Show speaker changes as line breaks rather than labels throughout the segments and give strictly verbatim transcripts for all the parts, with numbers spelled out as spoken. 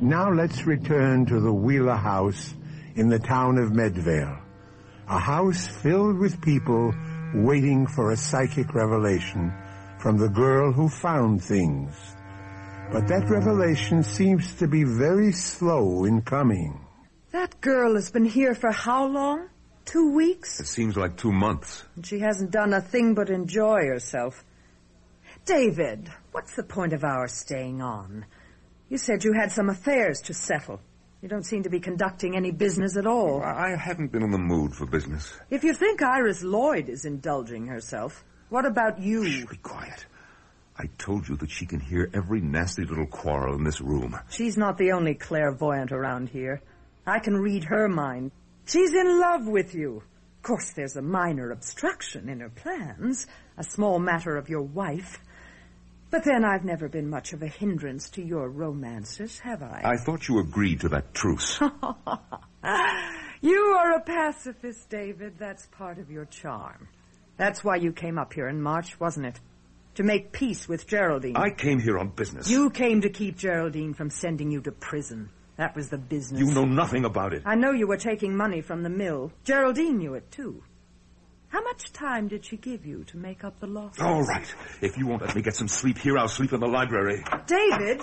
Now let's return to the Wheeler house in the town of Medvale. A house filled with people waiting for a psychic revelation from the girl who found things. But that revelation seems to be very slow in coming.
That girl has been here for how long? Two weeks?
It seems like two months.
And she hasn't done a thing but enjoy herself. David, what's the point of our staying on? You said you had some affairs to settle. You don't seem to be conducting any business at all.
I haven't been in the mood for business.
If you think Iris Lloyd is indulging herself, what about you?
Shh, be quiet. I told you that she can hear every nasty little quarrel in this room.
She's not the only clairvoyant around here. I can read her mind. She's in love with you. Of course, there's a minor obstruction in her plans, a small matter of your wife. But then I've never been much of a hindrance to your romances, have I?
I thought you agreed to that truce.
You are a pacifist, David. That's part of your charm. That's why you came up here in March, wasn't it? To make peace with Geraldine.
I came here on business.
You came to keep Geraldine from sending you to prison. That was the business.
You know nothing about it.
I know you were taking money from the mill. Geraldine knew it, too. How much time did she give you to make up the losses?
All right. If you won't let me get some sleep here, I'll sleep in the library.
David!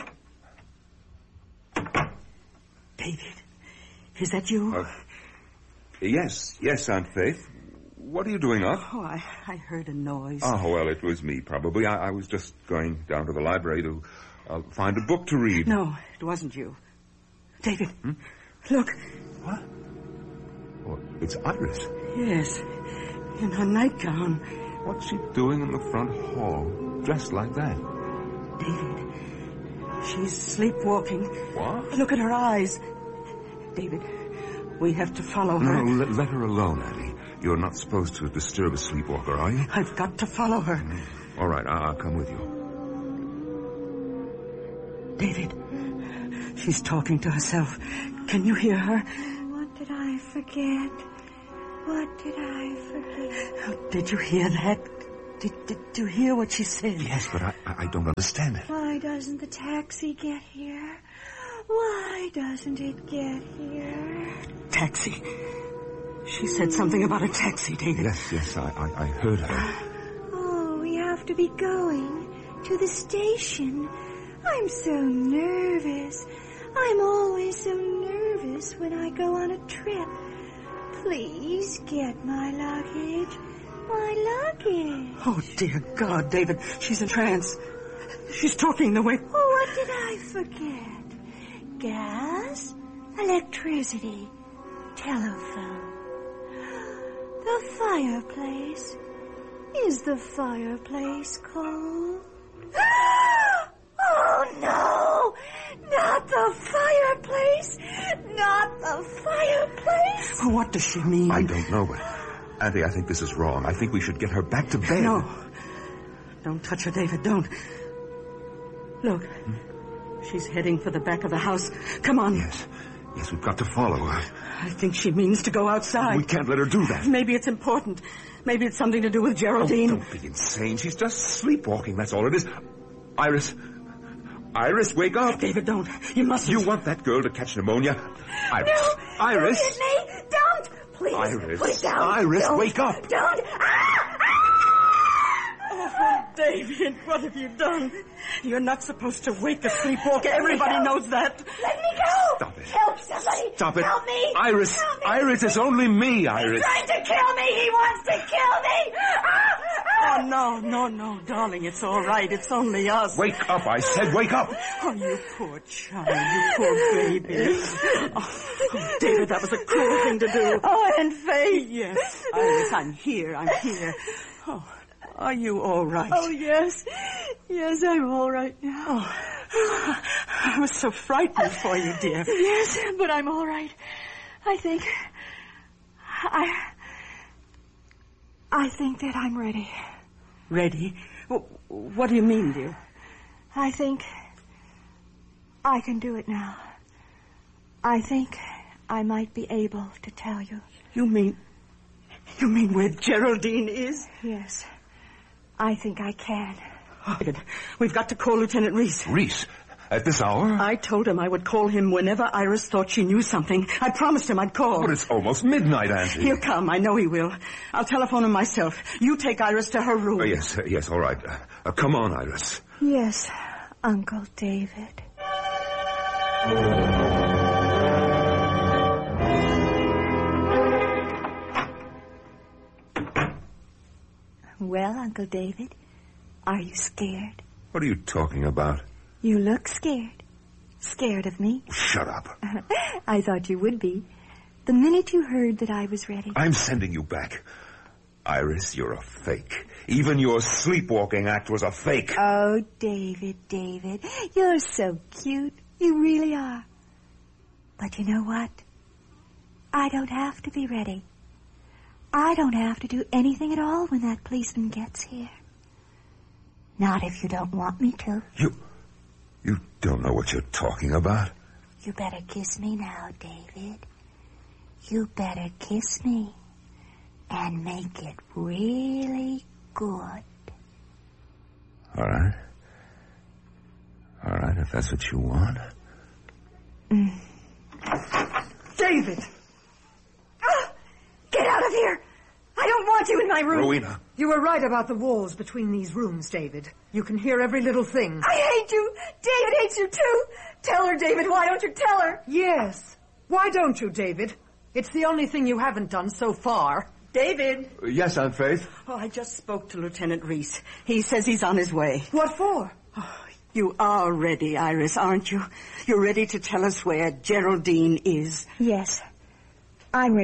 David, is that you?
Uh, yes, yes, Aunt Faith. What are you doing up?
Oh, I, I heard a noise.
Oh, well, it was me, probably. I, I was just going down to the library to uh, find a book to read.
No, it wasn't you. David,
hmm?
Look.
What? Oh, it's Iris.
Yes, in her nightgown.
What's she doing in the front hall, dressed like that?
David, she's sleepwalking.
What?
Look at her eyes. David, we have to follow her.
No, let, let her alone, Addie. You're not supposed to disturb a sleepwalker, are you?
I've got to follow her.
Mm. All right, I'll, I'll come with you.
David, she's talking to herself. Can you hear her?
What did I forget? What did I forget?
Oh, did you hear that? Did, did you hear what she said?
Yes, but I, I don't understand it.
Why doesn't the taxi get here? Why doesn't it get here?
Taxi. She said something about a taxi, David.
Yes, yes, I, I, I heard her.
Oh, we have to be going to the station. I'm so nervous. I'm always so nervous when I go on a trip. Please get my luggage. My luggage.
Oh, dear God, David. She's in trance. She's talking the way...
Oh, what did I forget? Gas, electricity, telephone. The fireplace. Is the fireplace cold? Oh, no! Not the fireplace! Not the fireplace!
Oh, what does she mean?
I don't know, but... Auntie, I think this is wrong. I think we should get her back to bed.
No. Don't touch her, David. Don't. Look. Hmm? She's heading for the back of the house. Come on.
Yes. Yes, we've got to follow her.
I think she means to go outside.
We can't let her do that.
Maybe it's important. Maybe it's something to do with Geraldine.
Oh, don't be insane. She's just sleepwalking. That's all it is. Iris. Iris, wake up.
David, don't. You mustn't.
You want that girl to catch pneumonia? Iris.
No.
Iris.
Don't hit me. Don't. Please.
Iris.
Please don't.
Iris,
don't.
wake up.
Don't. Ah! Ah!
Oh, David, what have you done? You're not supposed to wake a sleepwalker. Everybody knows that.
Let me go.
Stop it.
Help somebody.
Stop it.
Help me.
Iris.
Help me.
Iris, it's only me, Iris.
He's trying to kill me. He wants to kill me. Ah! Ah!
Oh, no, no, no, darling. It's all right. It's only us.
Wake up, I said. Wake up.
Oh, you poor child. You poor baby. Oh, oh, David, that was a cruel thing to do.
Oh, and Faith.
Yes. Iris, I'm here. I'm here. Oh, are you all right?
Oh, yes. Yes, I'm all right now.
Oh, I was so frightened for you, dear.
Yes, but I'm all right. I think... I... I think that I'm ready.
Ready? What do you mean, dear?
I think I can do it now. I think I might be able to tell you.
You mean... You mean where Geraldine is?
Yes. I think I can.
Oh, we've got to call Lieutenant Reese.
Reese? At this hour?
I told him I would call him whenever Iris thought she knew something. I promised him I'd call.
But it's almost midnight, Auntie.
He'll come. I know he will. I'll telephone him myself. You take Iris to her room.
Uh, yes, uh, yes, all right. Uh, uh, come on, Iris.
Yes, Uncle David. Well, Uncle David, are you scared?
What are you talking about?
You look scared. Scared of me?
Shut up.
I thought you would be. The minute you heard that I was ready.
I'm sending you back. Iris, you're a fake. Even your sleepwalking act was a fake.
Oh, David, David, you're so cute. You really are. But you know what? I don't have to be ready. I don't have to do anything at all when that policeman gets here. Not if you don't want me to.
You... you don't know what you're talking about.
You better kiss me now, David. You better kiss me. And make it really good.
All right. All right, if that's what you want.
Mm.
David!
Ah! Get out of here! I don't want you in my room.
Rowena.
You were right about the walls between these rooms, David. You can hear every little thing.
I hate you. David hates you too. Tell her, David. Why don't you tell her?
Yes. Why don't you, David? It's the only thing you haven't done so far.
David.
Uh, yes, Aunt Faith?
Oh, I just spoke to Lieutenant Reese. He says he's on his way.
What for?
Oh, you are ready, Iris, aren't you? You're ready to tell us where Geraldine is.
Yes. I'm ready.